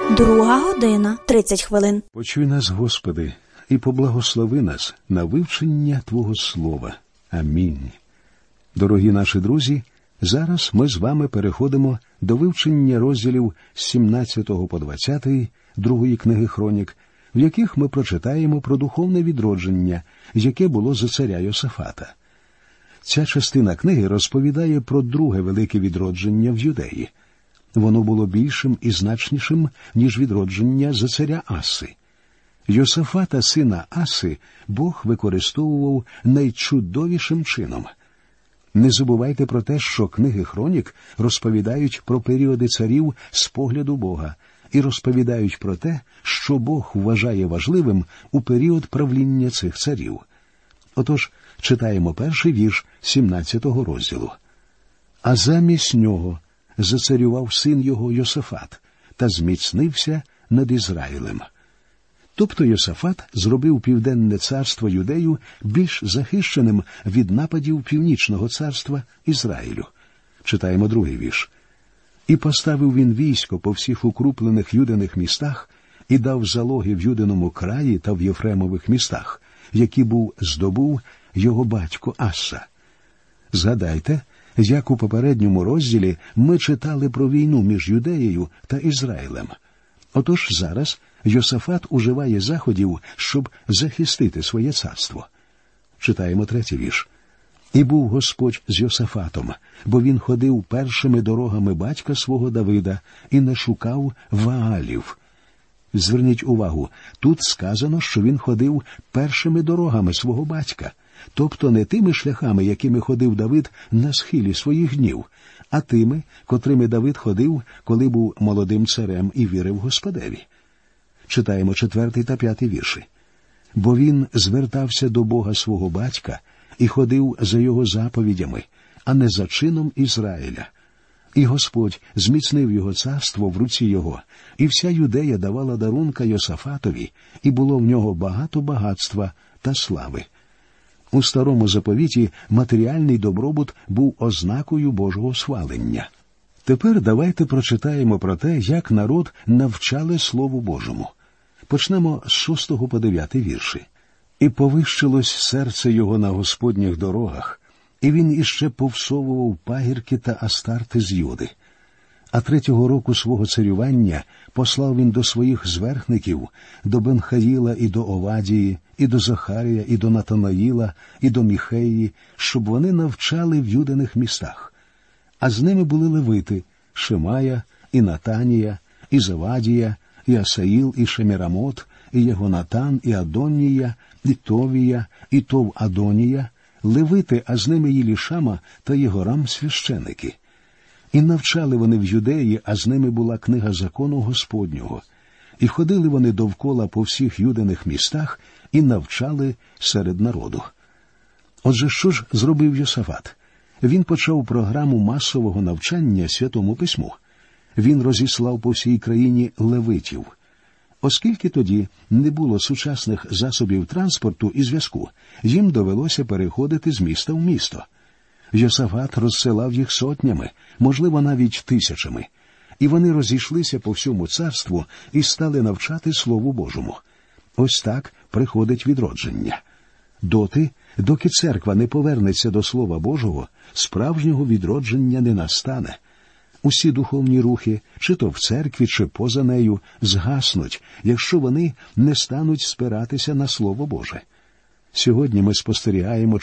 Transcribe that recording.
Друга година, 30 хвилин. Почуй нас, Господи, і поблагослови нас на вивчення Твого Слова. Амінь. Дорогі наші друзі, зараз ми з вами переходимо до вивчення розділів з 17 по 20 другої книги Хронік, в яких ми прочитаємо про духовне відродження, яке було за царя Йосафата. Ця частина книги розповідає про друге велике відродження в Юдеї. Воно було більшим і значнішим, ніж відродження за царя Аси. Йосафата, сина Аси, Бог використовував найчудовішим чином. Не забувайте про те, що книги Хронік розповідають про періоди царів з погляду Бога і розповідають про те, що Бог вважає важливим у період правління цих царів. Отож, читаємо перший вірш 17-го розділу. «А замість нього зацарював син його Йосафат та зміцнився над Ізраїлем». Тобто Йосафат зробив Південне царство Юдею більш захищеним від нападів Північного царства Ізраїлю. Читаємо другий вірш. «І поставив він військо по всіх укруплених юдиних містах і дав залоги в Юдиному краї та в Єфремових містах, які здобув його батько Аса». Згадайте, як у попередньому розділі ми читали про війну між Юдеєю та Ізраїлем. Отож зараз Йосафат уживає заходів, щоб захистити своє царство. Читаємо третій вірш. «І був Господь з Йосафатом, бо він ходив першими дорогами батька свого Давида і не шукав Ваалів». Зверніть увагу, тут сказано, що він ходив першими дорогами свого батька, тобто не тими шляхами, якими ходив Давид на схилі своїх днів, а тими, котрими Давид ходив, коли був молодим царем і вірив Господеві. Читаємо 4 та 5 вірші. «Бо він звертався до Бога свого батька і ходив за його заповідями, а не за чином Ізраїля. І Господь зміцнив його царство в руці його, і вся Юдея давала дарунка Йосафатові, і було в нього багато багатства та слави». У Старому Заповіті матеріальний добробут був ознакою Божого схвалення. Тепер давайте прочитаємо про те, як народ навчали Слову Божому. Почнемо з 6 по 9 вірші. «І повищилось серце його на Господніх дорогах, і він іще повсовував пагірки та астарти з Юди. А 3-го року свого царювання послав він до своїх зверхників, до Бенхаїла і до Овадії, і до Захарія, і до Натанаїла, і до Міхеї, щоб вони навчали в юдиних містах. А з ними були левити – Шемая, і Натанія, і Завадія, і Асаїл, і Шемірамот, і Єгонатан, і Адонія, і Товія, і Тов-Адонія, левити, а з ними Єлішама та Єгорам священики. І навчали вони в Юдеї, а з ними була книга закону Господнього. І ходили вони довкола по всіх юдиних містах і навчали серед народу». Отже, що ж зробив Йосафат? Він почав програму масового навчання Святому Письму. Він розіслав по всій країні левитів. Оскільки тоді не було сучасних засобів транспорту і зв'язку, їм довелося переходити з міста в місто. Йосафат розсилав їх сотнями, можливо, навіть тисячами. І вони розійшлися по всьому царству і стали навчати Слову Божому. Ось так приходить відродження. Доки церква не повернеться до Слова Божого, справжнього відродження не настане. Усі духовні рухи, чи то в церкві, чи поза нею, згаснуть, якщо вони не стануть спиратися на Слово Боже. Сьогодні ми спостерігаємо